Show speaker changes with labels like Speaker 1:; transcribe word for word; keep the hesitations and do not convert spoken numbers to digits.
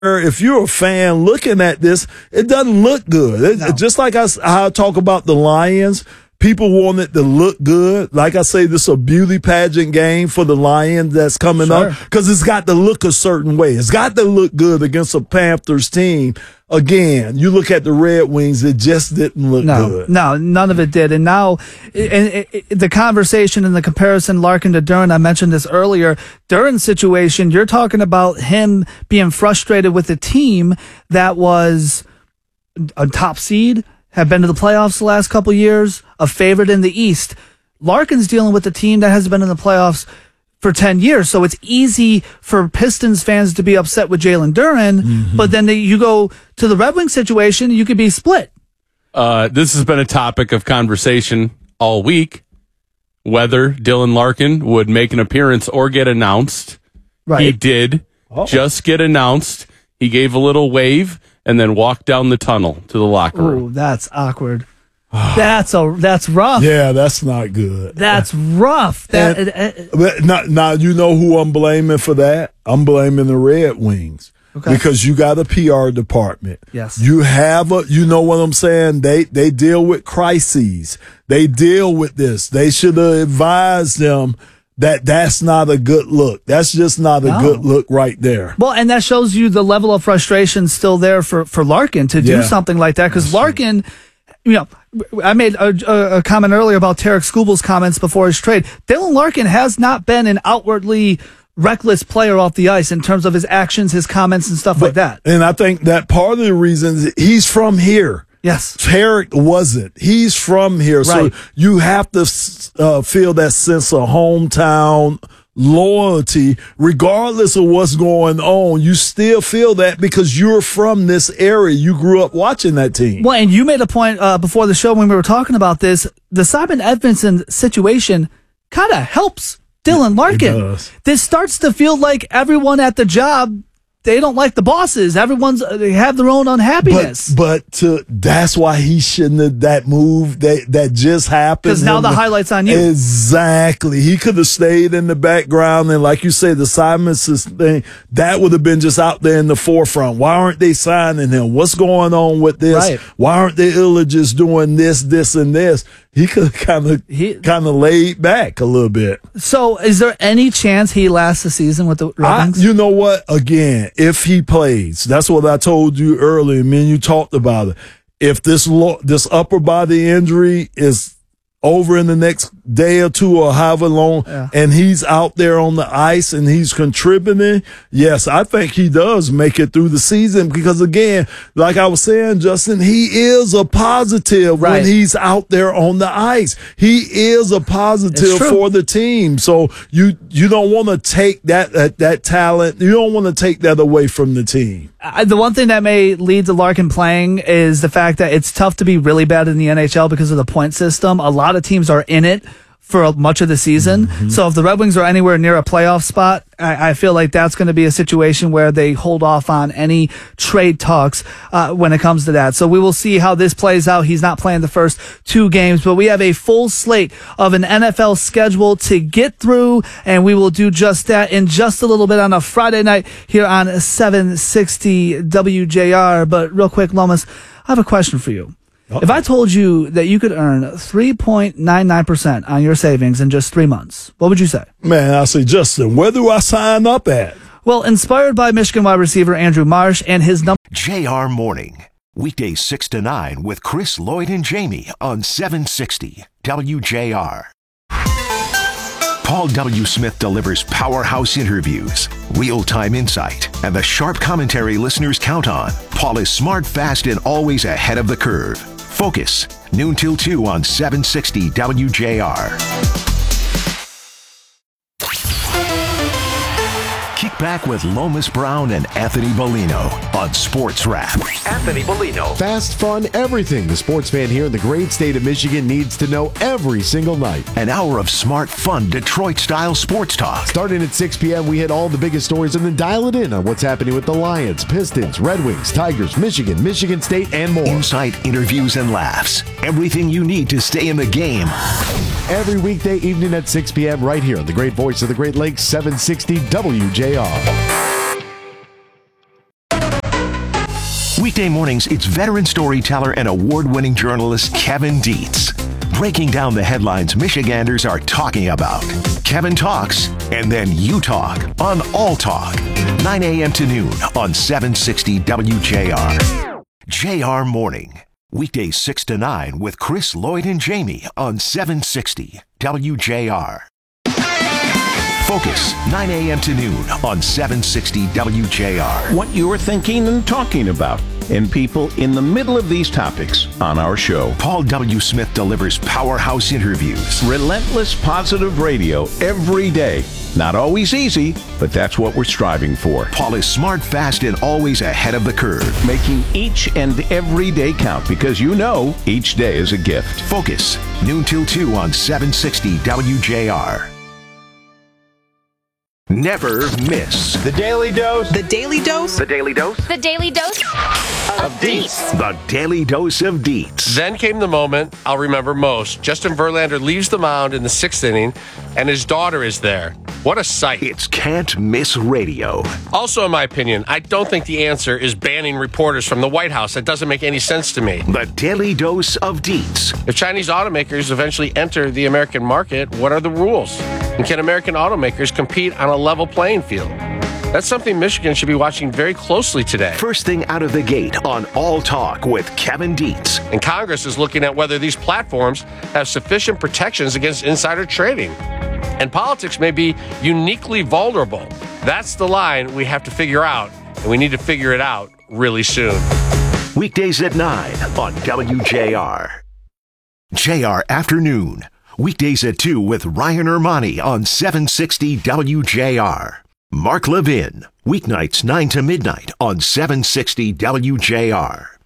Speaker 1: if you're a fan looking at this, it doesn't look good. It,
Speaker 2: No.
Speaker 1: Just like I, how I talk about the Lions, people want it to look good. Like I say, this is a beauty pageant game for the Lions that's coming
Speaker 2: Sure.
Speaker 1: up because it's got to look a certain way. It's got to look good against a Panthers team. Again, you look at the Red Wings, it just didn't look
Speaker 2: No,
Speaker 1: good.
Speaker 2: no, none of it did. And now, and the conversation and the comparison, Larkin to Duren, I mentioned this earlier. Duren's situation, you're talking about him being frustrated with a team that was a top seed, have been to the playoffs the last couple years, a favorite in the East. Larkin's dealing with a team that has been in the playoffs for ten years. So it's easy for Pistons fans to be upset with Jalen Duren, mm-hmm. but then they, you go to the Red Wings situation, you could be split.
Speaker 3: Uh, this has been a topic of conversation all week, whether Dylan Larkin would make an appearance or get announced.
Speaker 2: Right.
Speaker 3: He did
Speaker 1: Oh.
Speaker 3: just get announced. He gave a little wave and then walked down the tunnel to the locker room.
Speaker 2: Ooh, that's awkward. That's a that's rough.
Speaker 1: Yeah, that's not good.
Speaker 2: That's rough. That
Speaker 1: And-
Speaker 2: uh, uh,
Speaker 1: But now, now you know who I'm blaming for that? I'm blaming the Red Wings.
Speaker 2: Okay.
Speaker 1: Because you got a P R department.
Speaker 2: Yes.
Speaker 1: You have a, you know what I'm saying? They, they deal with crises. They deal with this. They should have advised them that that's not a good look. That's just not a
Speaker 2: No.
Speaker 1: good look right there.
Speaker 2: well, and that shows you the level of frustration still there for for Larkin to do
Speaker 1: Yeah.
Speaker 2: something like that, because Larkin, you know, I made a, a, a comment earlier about Tarek Skubel's comments before his trade. Dylan Larkin has not been an outwardly reckless player off the ice in terms of his actions, his comments, and stuff like that.
Speaker 1: And I think that part of the reason is he's from here.
Speaker 2: Yes.
Speaker 1: Tarek wasn't. He's from here.
Speaker 2: Right.
Speaker 1: So you have to uh, feel that sense of hometown loyalty, regardless of what's going on. You still feel that because you're from this area. You grew up watching that team.
Speaker 2: Well, and you made a point uh, before the show when we were talking about this. The Simon Edmondson situation kind of helps Dylan Larkin.
Speaker 1: does.
Speaker 2: This starts to feel like everyone at the job, they don't like the bosses. Everyone's they have their own unhappiness.
Speaker 1: But but to, that's why he shouldn't have that move that that just happened.
Speaker 2: Because now the highlight's on you.
Speaker 1: Exactly. He could have stayed in the background and, like you say, the Simons thing that would have been just out there in the forefront. Why aren't they signing him? What's going on with this?
Speaker 2: Right.
Speaker 1: Why aren't the Illiges doing this, this, and this? He could have kind of
Speaker 2: He-
Speaker 1: kind of laid back a little bit.
Speaker 2: So, is there any chance he lasts the season with the Red
Speaker 1: I,
Speaker 2: Wings?
Speaker 1: you know what? Again, if he plays, that's what I told you earlier. Me and you talked about it. If this lo- this upper body injury is over in the next day or two or however long,
Speaker 2: Yeah.
Speaker 1: and he's out there on the ice and he's contributing, yes, I think he does make it through the season because, again, like I was saying, Justin, he is a positive
Speaker 2: Right.
Speaker 1: when he's out there on the ice. He is a
Speaker 2: It's
Speaker 1: positive
Speaker 2: true.
Speaker 1: for the team. So you you don't want to take that, that that talent. You don't want to take that away from the team.
Speaker 2: I, the one thing that may lead to Larkin playing is the fact that it's tough to be really bad in the N H L because of the point system. A lot of teams are in it for much of the season.
Speaker 1: Mm-hmm.
Speaker 2: So if the Red Wings are anywhere near a playoff spot, I, I feel like that's going to be a situation where they hold off on any trade talks uh, when it comes to that. So we will see how this plays out. He's not playing the first two games, but we have a full slate of an N F L schedule to get through, and we will do just that in just a little bit on a Friday night here on seven sixty W J R. But real quick, Lomas, I have a question for you. If I told you that you could earn three point nine nine percent on your savings in just three months, what would you say?
Speaker 1: Man, I say, Justin, where do I sign up at?
Speaker 2: Well, inspired by Michigan wide receiver Andrew Marsh and his number.
Speaker 4: J R Morning. Weekdays six to nine with Chris, Lloyd, and Jamie on seven sixty W J R. Paul W. Smith delivers powerhouse interviews, real-time insight, and the sharp commentary listeners count on. Paul is smart, fast, and always ahead of the curve. Focus, noon till two on seven sixty W J R. Kick back with Lomas Brown and Anthony Bellino on Sports Wrap. Anthony Bellino.
Speaker 5: Fast, fun, everything the sports fan here in the great state of Michigan needs to know every single night.
Speaker 4: An hour of smart, fun, Detroit-style sports talk.
Speaker 5: Starting at six p.m., we hit all the biggest stories and then dial it in on what's happening with the Lions, Pistons, Red Wings, Tigers, Michigan, Michigan State, and more.
Speaker 4: Insight, interviews, and laughs. Everything you need to stay in the game.
Speaker 5: Every weekday evening at six p.m. right here on the great voice of the Great Lakes, seven sixty W J R.
Speaker 4: Weekday mornings, it's veteran storyteller and award-winning journalist Kevin Dietz, breaking down the headlines Michiganders are talking about. Kevin talks, and then you talk on All Talk, nine a.m. to noon on seven sixty W J R. J R Morning, weekdays six to nine with Chris, Lloyd, and Jamie on seven sixty W J R. Focus, nine a.m. to noon on seven sixty W J R.
Speaker 6: What you're thinking and talking about, and people in the middle of these topics on our show.
Speaker 4: Paul W. Smith delivers powerhouse interviews.
Speaker 6: Relentless positive radio every day. Not always easy, but that's what we're striving for.
Speaker 4: Paul is smart, fast, and always ahead of the curve.
Speaker 6: Making each and every day count, because you know each day is a gift.
Speaker 4: Focus, noon till two on seven sixty W J R. Never miss
Speaker 7: The Daily Dose.
Speaker 8: The Daily Dose.
Speaker 7: The Daily Dose
Speaker 9: The Daily Dose
Speaker 7: of Dietz.
Speaker 4: The Daily Dose of Dietz.
Speaker 10: Then came the moment I'll remember most. Justin Verlander leaves the mound in the sixth inning, and his daughter is there. What a sight.
Speaker 4: It's Can't Miss Radio.
Speaker 10: Also, in my opinion, I don't think the answer is banning reporters from the White House. That doesn't make any sense to me.
Speaker 4: The Daily Dose of Dietz.
Speaker 10: If Chinese automakers eventually enter the American market, what are the rules? And can American automakers compete on a level playing field? That's something Michigan should be watching very closely today.
Speaker 4: First thing out of the gate on All Talk with Kevin Dietz.
Speaker 10: And Congress is looking at whether these platforms have sufficient protections against insider trading. And politics may be uniquely vulnerable. That's the line we have to figure out, and we need to figure it out really soon.
Speaker 4: Weekdays at nine on W J R. J R Afternoon. Weekdays at two with Ryan Ermani on seven sixty W J R. Mark Levin. Weeknights nine to midnight on seven sixty W J R.